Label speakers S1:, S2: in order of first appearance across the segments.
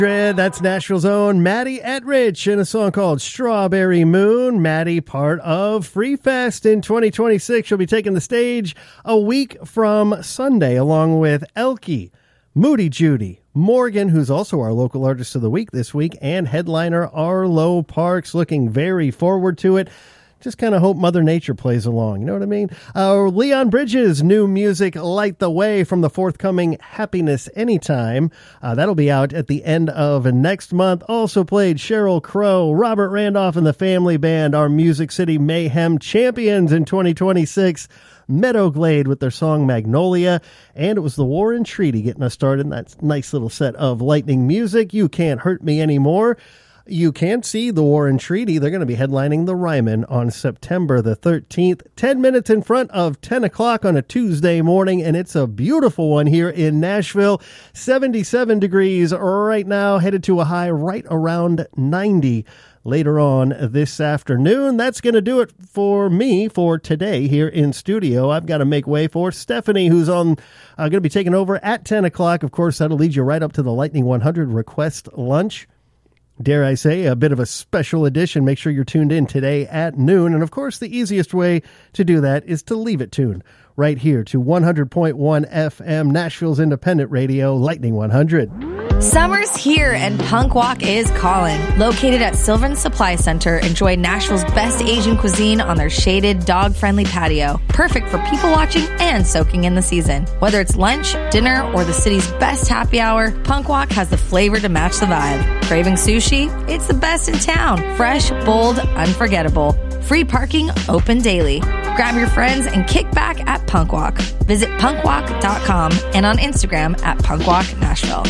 S1: That's Nashville's own Maddie Etrich in a song called Strawberry Moon. Maddie, part of Free Fest in 2026. She'll be taking the stage a week from Sunday along with Elkie, Moody Judy, Morgan, who's also our local artist of the week this week, and headliner Arlo Parks. Looking very forward to it. Just kind of hope Mother Nature plays along. You know what I mean? Leon Bridges' new music, Light the Way, from the forthcoming Happiness Anytime. That'll be out at the end of next month. Also played Sheryl Crow, Robert Randolph and the Family Band, our Music City Mayhem champions in 2026. Meadowglade with their song Magnolia. And it was the War and Treaty getting us started in that nice little set of lightning music. You Can't Hurt Me Anymore. You can't see the War and Treaty. They're going to be headlining the Ryman on September the 13th, 10 minutes in front of 10 o'clock on a Tuesday morning, and it's a beautiful one here in Nashville. 77 degrees right now, headed to a high right around 90 later on this afternoon. That's going to do it for me for today here in studio. I've got to make way for Stephanie, who's going to be taking over at 10 o'clock. Of course, that'll lead you right up to the Lightning 100 request lunch. Dare I say, a bit of a special edition. Make sure you're tuned in today at noon. And of course, the easiest way to do that is to leave it tuned right here to 100.1 FM, Nashville's independent radio, Lightning 100.
S2: Summer's here and Punk Walk is calling. Located at Sylvan Supply Center, enjoy Nashville's best Asian cuisine on their shaded, dog-friendly patio. Perfect for people watching and soaking in the season. Whether it's lunch, dinner, or the city's best happy hour, Punk Walk has the flavor to match the vibe. Craving sushi? It's the best in town. Fresh, bold, unforgettable. Free parking, open daily. Grab your friends and kick back at Punk Walk. Visit punkwalk.com and on Instagram at punkwalknashville.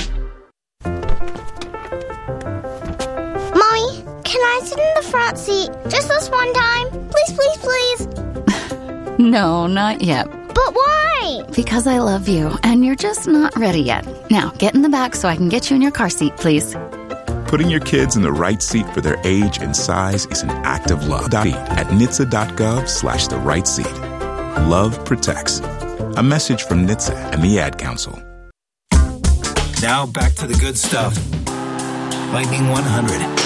S3: Mommy, can I sit in the front seat just this one time? Please, please, please.
S4: No, not yet.
S3: But why?
S4: Because I love you, and you're just not ready yet. Now, get in the back so I can get you in your car seat, please.
S5: Putting your kids in the right seat for their age and size is an act of love. At NHTSA.gov/the right seat. Love protects. A message from NHTSA and the Ad Council.
S6: Now back to the good stuff. Lightning 100.